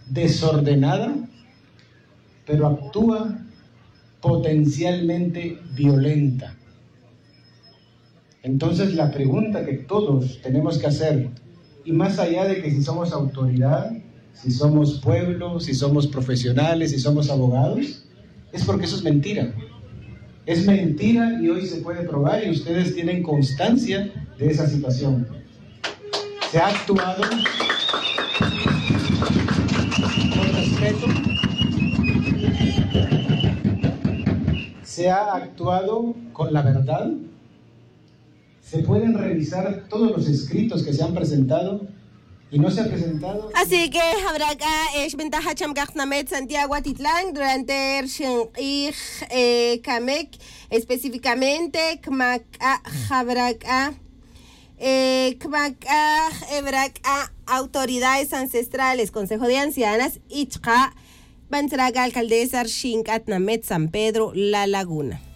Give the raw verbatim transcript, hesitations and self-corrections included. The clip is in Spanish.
desordenada, pero actúa potencialmente violenta. Entonces la pregunta que todos tenemos que hacer, y más allá de que si somos autoridad, si somos pueblo, si somos profesionales, si somos abogados, es porque eso es mentira. Es mentira y hoy se puede probar y ustedes tienen constancia de esa situación. Se ha actuado con respeto, se ha actuado con la verdad. Se pueden revisar todos los escritos que se han presentado y no se ha presentado. Así que habrá acá es ventaja chamgachnamet Santiago Atitlán durante el eh, Kamek específicamente Kmak habrá acá eh, Kmak habrá autoridades ancestrales, Consejo de Ancianas, Ichka, Bantraga, Alcaldesa Shinkat Namet San Pedro, La Laguna.